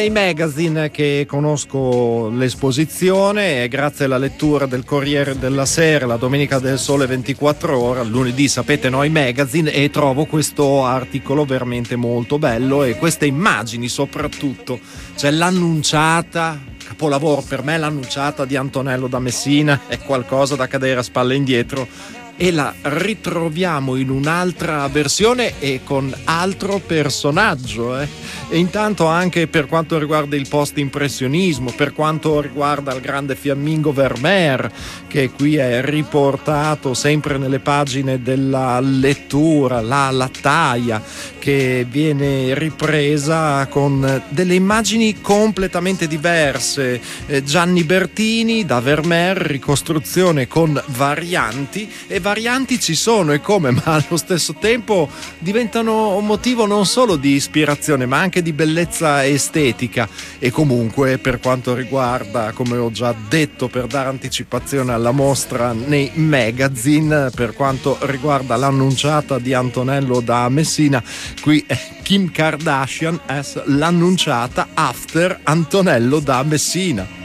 I magazine che conosco l'esposizione e grazie alla lettura del Corriere della Sera, la domenica del Sole 24 Ore, lunedì sapete noi magazine, e trovo questo articolo veramente molto bello e queste immagini soprattutto. C'è l'annunciata, capolavoro per me, l'annunciata di Antonello da Messina, è qualcosa da cadere a spalle indietro. E la ritroviamo in un'altra versione e con altro personaggio. E intanto anche per quanto riguarda il post-impressionismo, per quanto riguarda il grande fiammingo Vermeer, che qui è riportato sempre nelle pagine della lettura, la lattaia, che viene ripresa con delle immagini completamente diverse. Gianni Bertini da Vermeer, ricostruzione con varianti, e varianti ci sono e come, ma allo stesso tempo diventano un motivo non solo di ispirazione ma anche di bellezza estetica. E comunque per quanto riguarda, come ho già detto per dare anticipazione alla mostra nei magazine, per quanto riguarda l'annunciata di Antonello da Messina, qui è Kim Kardashian as l'annunciata after Antonello da Messina.